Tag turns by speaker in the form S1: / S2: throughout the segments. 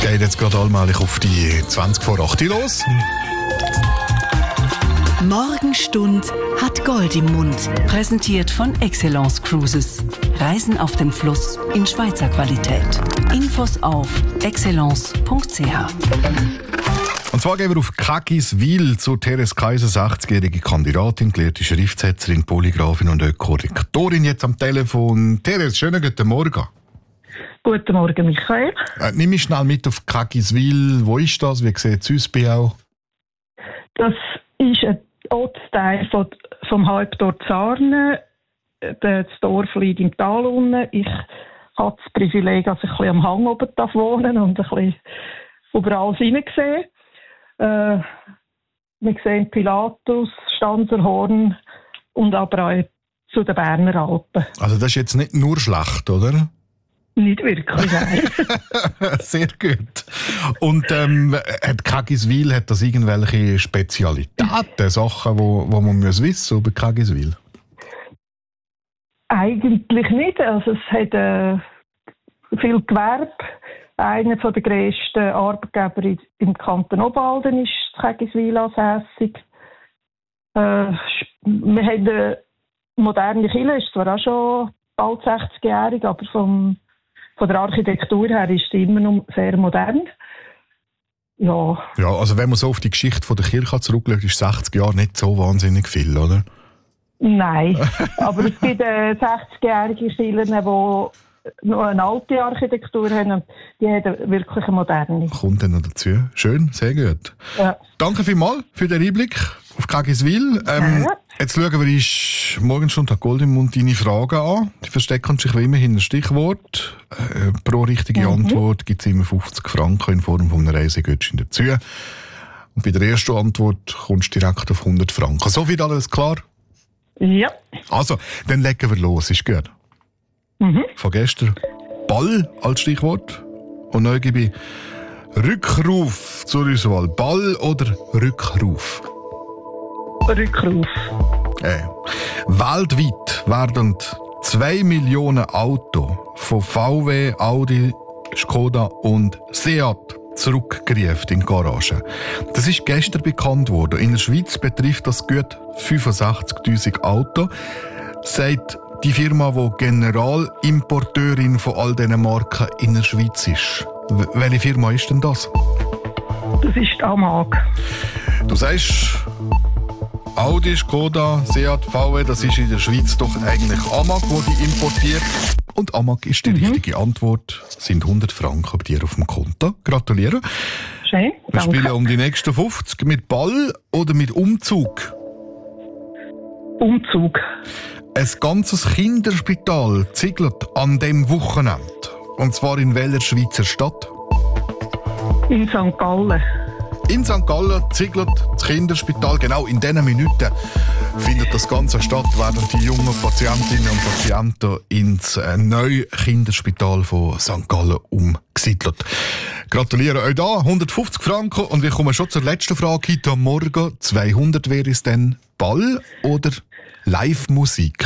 S1: Geht jetzt gerade allmählich auf die 20 vor 8 los.
S2: Morgenstund hat Gold im Mund. Präsentiert von Excellence Cruises. Reisen auf dem Fluss in Schweizer Qualität. Infos auf excellence.ch.
S1: Und zwar gehen wir auf Kagiswil zu Therese Kaiser, 60-jährige Kandidatin, gelehrte Schriftsetzerin, Polygrafin und Ökorektorin. Jetzt am Telefon. Therese, schönen guten Morgen.
S3: Guten Morgen, Michael.
S1: Nimm mich schnell mit auf Kagiswil. Wo ist das? Wie sieht es aus bei auch?
S3: Das ist ein Ortsteil vom Halbdorf Sarnen. Das Dorf liegt im Tal unten. Ich habe das Privileg, dass ich ein bisschen am Hang oben wohnen und ein bisschen überall hineingesehen. Wir sehen Pilatus, Stanserhorn und aber auch zu den Berner Alpen.
S1: Also das ist jetzt nicht nur schlecht, oder?
S3: Nicht wirklich, nein.
S1: Sehr gut. Und hat Kagiswil, hat das irgendwelche Spezialitäten, Sachen, wo man wissen muss über Kagiswil?
S3: Eigentlich nicht. Also es hat viel Gewerbe. Einer der grössten Arbeitgeber im Kanton Obwalden ist Kagiswil ansässig. Wir haben eine moderne Kirche, ist zwar auch schon bald 60-jährig, aber von der Architektur her ist sie immer noch sehr modern. Ja,
S1: also wenn man so auf die Geschichte der Kirche zurückschaut, ist 60 Jahre nicht so wahnsinnig viel, oder?
S3: Nein, aber es gibt 60-jährige Kirchen, die noch eine alte Architektur haben und die haben wirklich eine moderne. Kommt
S1: dann noch dazu. Schön, sehr gut.
S3: Ja.
S1: Danke vielmals für den Einblick auf Kagiswil. Jetzt schauen wir uns Morgenstund hat Gold im Mund deine Fragen an. Die verstecken sich wie immer hinter Stichwort. Pro richtige Antwort gibt es immer 50 Franken in Form von einem Reisegutschein dazu. Und bei der ersten Antwort kommst du direkt auf 100 Franken. So viel alles klar?
S3: Ja.
S1: Also, dann legen wir los, ist gut. Von gestern Ball als Stichwort. Und neu gebe ich Rückruf zur Auswahl. Ball oder Rückruf?
S3: Rückruf.
S1: Weltweit werden 2 Millionen Autos von VW, Audi, Skoda und Seat zurückgerufen in die Garage. Das ist gestern bekannt worden. In der Schweiz betrifft das gut 65'000 Autos. Sagt die Firma, die Generalimporteurin von all diesen Marken in der Schweiz ist. Welche Firma ist denn das?
S3: Das ist die AMAG.
S1: Du sagst, Audi, Skoda, Seat, VW, das ist in der Schweiz doch eigentlich AMAG, die die importiert. Und AMAG ist die richtige Antwort. Das sind 100 Franken bei dir auf dem Konto. Gratuliere.
S3: Schön, danke.
S1: Wir spielen um die nächsten 50 mit Ball oder mit Umzug?
S3: Umzug.
S1: Ein ganzes Kinderspital ziegelt an dem Wochenende. Und zwar in welcher Schweizer Stadt?
S3: In St. Gallen.
S1: In St. Gallen ziegelt das Kinderspital. Genau in diesen Minuten findet das Ganze statt, werden die jungen Patientinnen und Patienten ins neue Kinderspital von St. Gallen umgesiedelt. Gratuliere euch da, 150 Franken. Und wir kommen schon zur letzten Frage heute am Morgen. 200 wäre es denn Ball oder Live-Musik?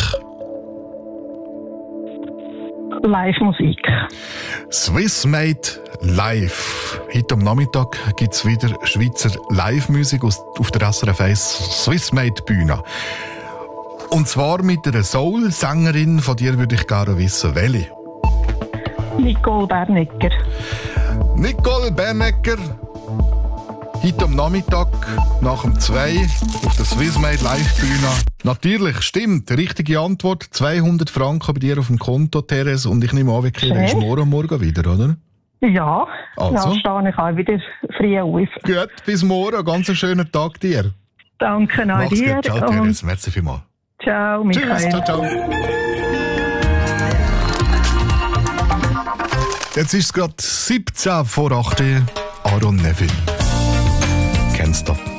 S3: Live-Musik.
S1: Swissmade Live. Heute am Nachmittag gibt es wieder Schweizer Live-Musik auf der SRF 1 Swissmade Bühne. Und zwar mit einer Soul-Sängerin, von dir würde ich gerne wissen, welche?
S3: Nicole Bernecker.
S1: Nicole Bernecker. Heute am Nachmittag, nach dem 2, auf der Swissmade Live-Bühne. Natürlich, stimmt. Richtige Antwort. 200 Franken bei dir auf dem Konto, Therese. Und ich nehme an, wir kehren morgen wieder, oder?
S3: Ja,
S1: also.
S3: Dann stehe ich auch wieder früh auf.
S1: Gut, bis morgen. Ganz einen schönen Tag dir.
S3: Danke an
S1: Mach's
S3: dir.
S1: Gut. Ciao, Therese. Merci vielmals.
S3: Ciao, Michael.
S1: Tschüss, ciao. Jetzt ist es gerade 17 vor 8 Uhr. Aaron Neville. Kennst du?